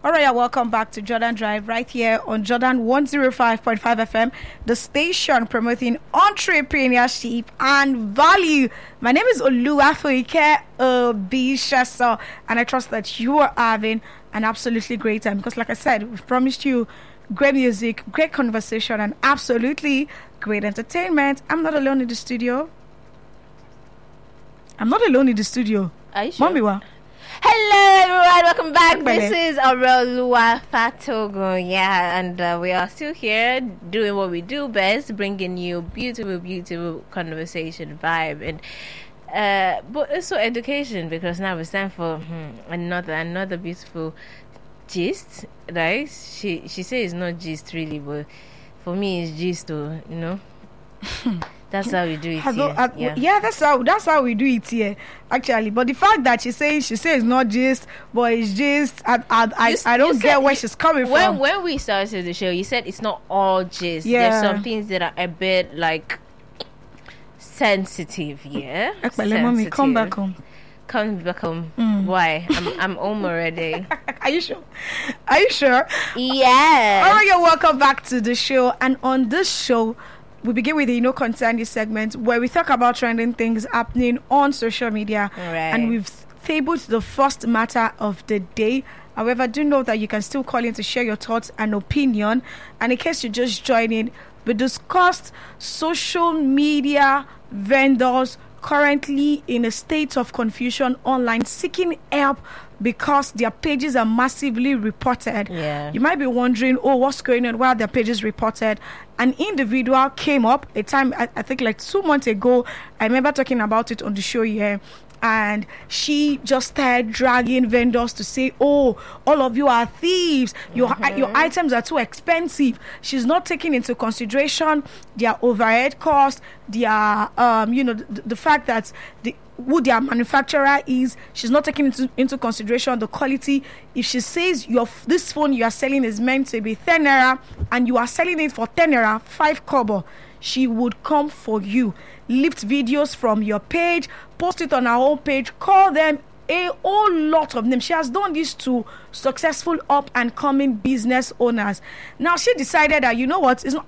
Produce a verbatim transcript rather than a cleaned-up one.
All right, welcome back to Jordan Drive right here on Jordan one oh five point five F M, the station promoting entrepreneurship and value. My name is Oluwafoike Obishasa, and I trust that you are having an absolutely great time because, like I said, we've promised you great music, great conversation, and absolutely great entertainment. I'm not alone in the studio. I'm not alone in the studio. Are you sure? Mommy, wa? Hello everyone, welcome back. Bye, This is Aurelua Fatogo, yeah, and uh, we are still here doing what we do best, bringing you beautiful, beautiful conversation vibe, and uh, but also education, because now it's time for hmm, another another beautiful gist, right? She she says it's not gist really, but for me it's gist, though, you know. That's how we do it Hello, here. uh, yeah. yeah, that's how that's how we do it here, actually. But the fact that she says she says not just, but it's just, I I I, You, I don't you get said, where she's coming when, from. When we started the show, you said it's not all gist. Yeah. There's some things that are a bit like sensitive. Yeah. Ekpele, mommy, come back home. Come back home. Mm. Why? I'm I'm home already. Are you sure? Are you sure? Yes. All right, you're welcome back to the show, and on this show, we begin with the You Know Concern This segment where we talk about trending things happening on social media. Right. And we've tabled the first matter of the day. However, do know that you can still call in to share your thoughts and opinion. And in case you just joined in, we discussed social media vendors currently in a state of confusion online, seeking help because their pages are massively reported. Yeah. You might be wondering, oh, what's going on? Why are their pages reported? An individual came up a time, I, I think like two months ago. I remember talking about it on the show here. And she just started dragging vendors to say, oh, all of you are thieves. Your, Mm-hmm. your items are too expensive. She's not taking into consideration their overhead cost, their, um, you know, the, the fact that the who their manufacturer is. She's not taking into, into consideration the quality. If she says your this phone you are selling is meant to be ten naira and you are selling it for ten naira, five kobo, she would come for you, lift videos from your page, post it on her own page, call them, a whole lot of them. She has done this to successful up and coming business owners. Now she decided that, you know what, it's not